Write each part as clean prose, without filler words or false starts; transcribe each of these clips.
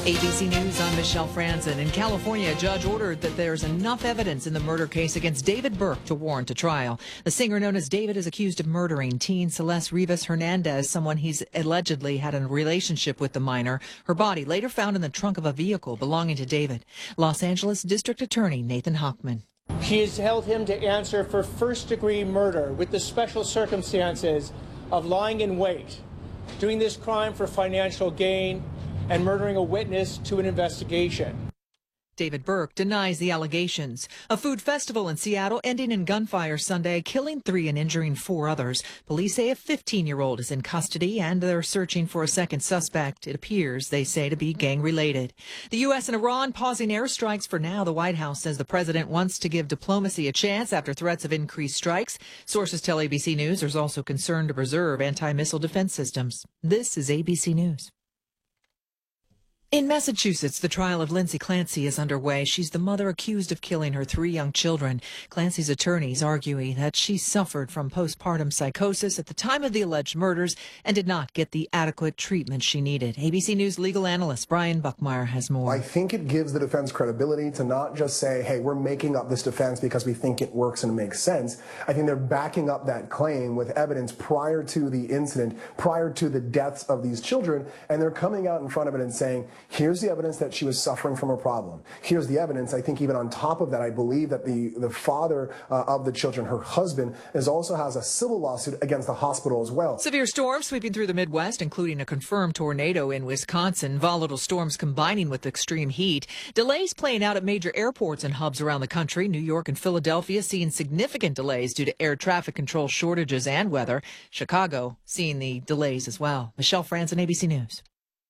ABC News, I'm Michelle Franzen. In California, a judge ordered that there's enough evidence in the murder case against David Burke to warrant a trial. The singer known as David is accused of murdering teen Celeste Rivas Hernandez, someone he's allegedly had a relationship with the minor. Her body later found in the trunk of a vehicle belonging to David. Los Angeles District Attorney Nathan Hochman. She has held him to answer for first-degree murder with the special circumstances of lying in wait, doing this crime for financial gain, and murdering a witness to an investigation. David Burke denies the allegations. A food festival in Seattle ending in gunfire Sunday, killing 3 and injuring 4 others. Police say a 15-year-old is in custody and they're searching for a second suspect. It appears, they say, to be gang-related. The U.S. and Iran pausing airstrikes for now. The White House says the president wants to give diplomacy a chance after threats of increased strikes. Sources tell ABC News there's also concern to preserve anti-missile defense systems. This is ABC News. In Massachusetts, the trial of Lindsay Clancy is underway. She's the mother accused of killing her 3 young children. Clancy's attorneys arguing that she suffered from postpartum psychosis at the time of the alleged murders and did not get the adequate treatment she needed. ABC News legal analyst Brian Buckmeyer has more. I think it gives the defense credibility to not just say, hey, we're making up this defense because we think it works and it makes sense. I think they're backing up that claim with evidence prior to the incident, prior to the deaths of these children, and they're coming out in front of it and saying, here's the evidence that she was suffering from a problem. Here's the evidence. I think even on top of that, I believe that the father of the children, her husband, also has a civil lawsuit against the hospital as well. Severe storms sweeping through the Midwest, including a confirmed tornado in Wisconsin. Volatile storms combining with extreme heat. Delays playing out at major airports and hubs around the country. New York and Philadelphia seeing significant delays due to air traffic control shortages and weather. Chicago seeing the delays as well. Michelle Franzen, ABC News.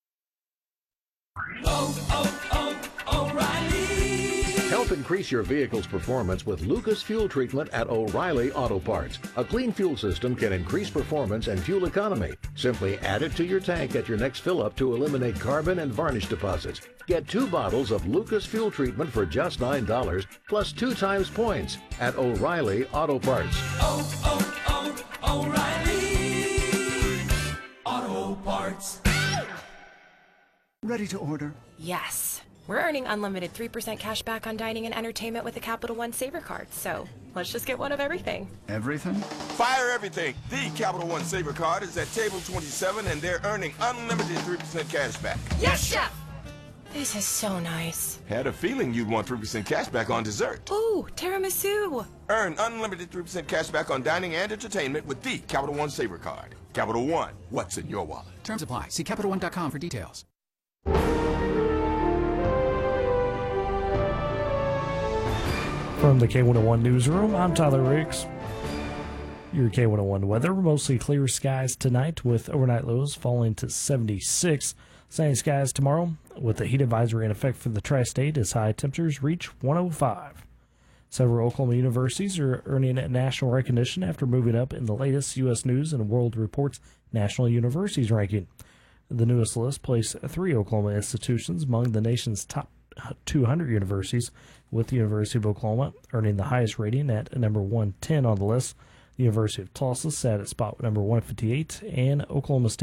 O'Reilly. Help increase your vehicle's performance with Lucas Fuel Treatment at O'Reilly Auto Parts. A clean fuel system can increase performance and fuel economy. Simply add it to your tank at your next fill-up to eliminate carbon and varnish deposits. Get 2 bottles of Lucas Fuel Treatment for just $9 plus 2 times points at O'Reilly Auto Parts. O'Reilly Auto Parts. Ready to order? Yes. We're earning unlimited 3% cash back on dining and entertainment with the Capital One Saver Card, so let's just get one of everything. Everything? Fire everything! The Capital One Saver Card is at table 27 and they're earning unlimited 3% cash back. Yes, Chef! This is so nice. Had a feeling you'd want 3% cash back on dessert. Ooh, tiramisu! Earn unlimited 3% cash back on dining and entertainment with the Capital One Saver Card. Capital One, what's in your wallet? Terms apply. See CapitalOne.com for details. From the K101 Newsroom, I'm Tyler Riggs. Your K101 weather, mostly clear skies tonight with overnight lows falling to 76. Sunny skies tomorrow with the heat advisory in effect for the tri-state as high temperatures reach 105. Several Oklahoma universities are earning national recognition after moving up in the latest U.S. News and World Report's National Universities ranking. The newest list placed 3 Oklahoma institutions among the nation's top 200 universities, with the University of Oklahoma earning the highest rating at number 110 on the list. The University of Tulsa sat at spot number 158, and Oklahoma State